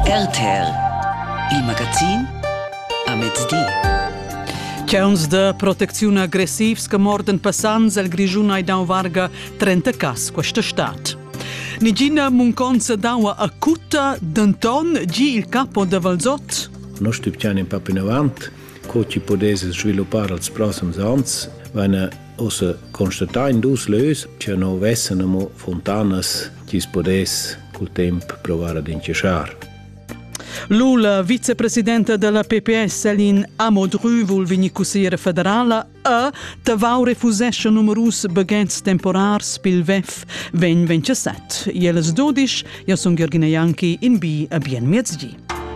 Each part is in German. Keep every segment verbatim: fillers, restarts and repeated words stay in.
R T R, il magazin a mezzodì. Tgauns de protezione aggressivs che morden passants el Grischun ai dau varga trenta cas questa stat. Nigina munconza daua acuta d'Anton gi il capo de Valzot. Noi stiamo un po' in avanti, come ci potesse sviluppare als prossimi anni, wenn ossa constatare in dus lös, che non vessano fontanas che si potesse col tempo provare ad inciasciare. L'ula vicepresidente della P P S Elin Amodru vul vini cussiere federale e tavau refusesce numerus baguettes temporars pil V E F vegn ventisette. Ieles dodisch, io son Gheorghina Ianchi in B a bien mezzdi.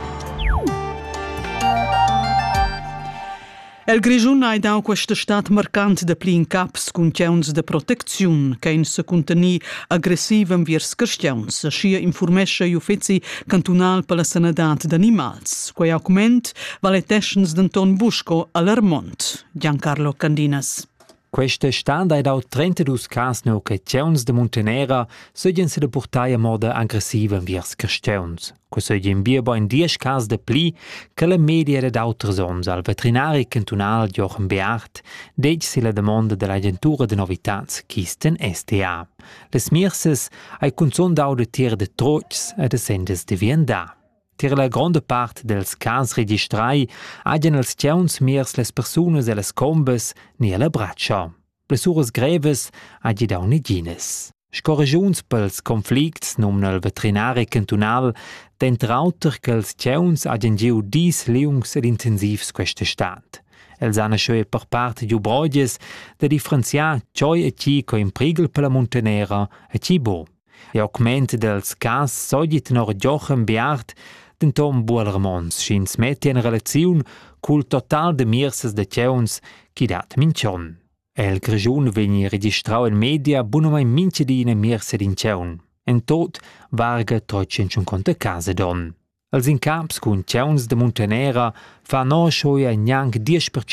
El Grischun ha dau questa stat marcant de plin caps cun tgauns de proteziun, che in se conteni aggressiv enviers carstgauns. Aschia informesce Uffizi cantunal per la sanadat d'animals. Quei augment vale teschens d'Anton Busco a Lermont. Giancarlo Candinas. Questa standa è dau trentadue cas no che tgauns de Montenera sögien se de portaia moda aggressiva enviers carstgauns. Que sögien bieba in dies cas de pli che la media de d'autres ons al veterinari cantonal Jochen Beart deg si la demanda de l'agentura de novitats Kisten S T A. Les mirses ai conson dau de tier de trots e de sendes de vianda. Tier la grande part dels cas registrai agien als tgauns mirs les persunas e les combes ni a la braccia. Blessuras greves agi dau negines. Scorregiuns pels conflicts num nel veterinari cantonal d'entre auter che els tgauns agien giu dis liungs ed intensivs questa stat. Els hanno schoe per part giu brogies da differenziar cioi e ci co in prigel per la Montenera e ci bo. E augment dels cas sogit nor Jochen Beart denton Buolermons schins metti in relaziun cul total de mirses de tgauns chi dat minchon. El Grischun vegni registrau in media bunumai minchedine mirse din tgaun. En tot varga trecentocinquanta case don. Els incaps cun tgauns de Montenera fa no schoia gnanc dieci per